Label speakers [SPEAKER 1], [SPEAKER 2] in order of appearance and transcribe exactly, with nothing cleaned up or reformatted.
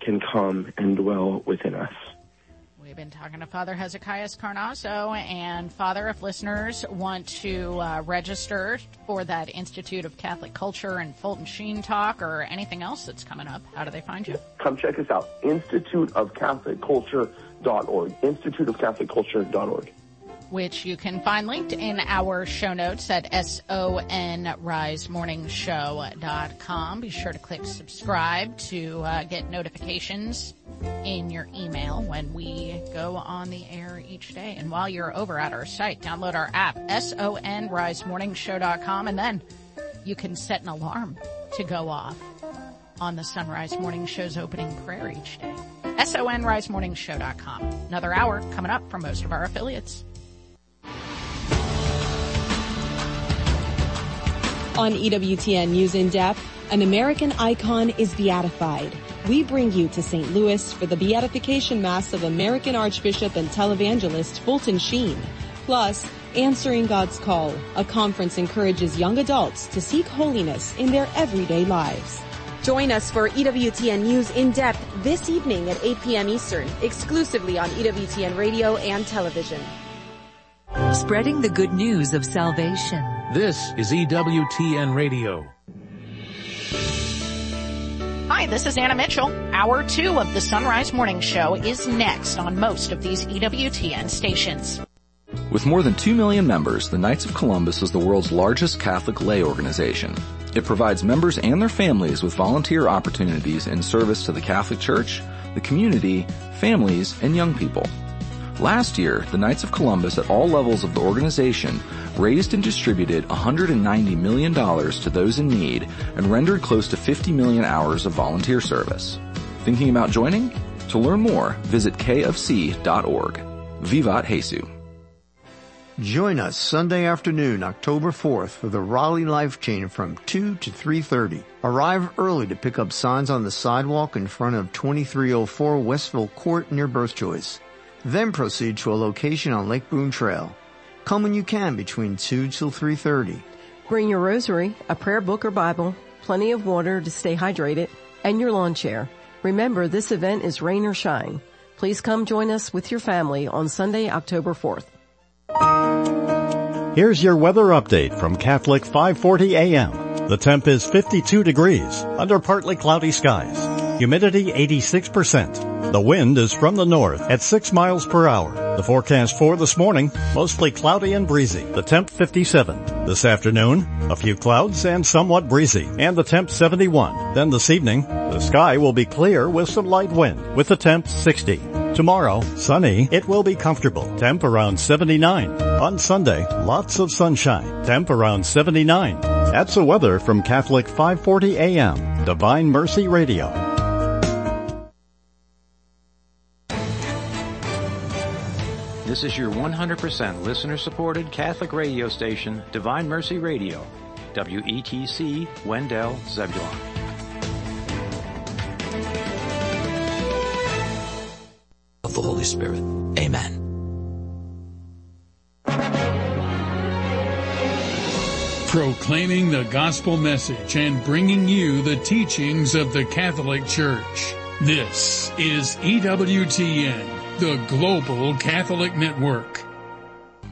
[SPEAKER 1] can come and dwell within us.
[SPEAKER 2] We've been talking to Father Hezekiah Carnazzo, and Father, if listeners want to uh, register for that Institute of Catholic Culture and Fulton Sheen talk or anything else that's coming up, how do they find you?
[SPEAKER 1] Come check us out, institute of catholic culture dot org, institute of catholic culture dot org.
[SPEAKER 2] Which you can find linked in our show notes at son rise morning show dot com. Be sure to click subscribe to uh, get notifications in your email when we go on the air each day. And while you're over at our site, download our app, son rise morning show dot com, and then you can set an alarm to go off on the Sunrise Morning Show's opening prayer each day. son rise morning show dot com. Another hour coming up from most of our affiliates.
[SPEAKER 3] On E W T N News in Depth, an American icon is beatified. We bring you to Saint Louis for the beatification mass of American Archbishop and televangelist Fulton Sheen. Plus, Answering God's Call, a conference encourages young adults to seek holiness in their everyday lives.
[SPEAKER 4] Join us for E W T N News in Depth this evening at eight p.m. Eastern, exclusively on E W T N radio and television.
[SPEAKER 5] Spreading the good news of salvation.
[SPEAKER 6] This is E W T N Radio.
[SPEAKER 2] Hi, this is Anna Mitchell. Hour two of the Sunrise Morning Show is next on most of these E W T N stations.
[SPEAKER 7] With more than two million members, the Knights of Columbus is the world's largest Catholic lay organization. It provides members and their families with volunteer opportunities in service to the Catholic Church, the community, families, and young people. Last year, the Knights of Columbus at all levels of the organization raised and distributed one hundred ninety million dollars to those in need and rendered close to fifty million hours of volunteer service. Thinking about joining? To learn more, visit k f c dot org. Vivat Jesu.
[SPEAKER 8] Join us Sunday afternoon, October fourth, for the Raleigh Life Chain from two to three thirty. Arrive early to pick up signs on the sidewalk in front of twenty-three oh four Westville Court near Birth Choice. Then proceed to a location on Lake Boone Trail. Come when you can between two till three thirty.
[SPEAKER 9] Bring your rosary, a prayer book or Bible, plenty of water to stay hydrated, and your lawn chair. Remember, this event is rain or shine. Please come join us with your family on Sunday, October fourth.
[SPEAKER 10] Here's your weather update from Catholic five forty A M. The temp is fifty-two degrees under partly cloudy skies. Humidity eighty-six percent. The wind is from the north at six miles per hour. The forecast for this morning, mostly cloudy and breezy. The temp fifty-seven. This afternoon, a few clouds and somewhat breezy, and the temp seventy-one. Then this evening, the sky will be clear with some light wind, with the temp sixty. Tomorrow, sunny, it will be comfortable. Temp around seventy-nine. On Sunday, lots of sunshine. Temp around seventy-nine. That's the weather from Catholic five forty A M, Divine Mercy Radio.
[SPEAKER 11] This is your one hundred percent listener-supported Catholic radio station, Divine Mercy Radio, W E T C, Wendell, Zebulon.
[SPEAKER 12] Of the Holy Spirit. Amen.
[SPEAKER 13] Proclaiming the gospel message and bringing you the teachings of the Catholic Church. This is E W T N, the Global Catholic Network.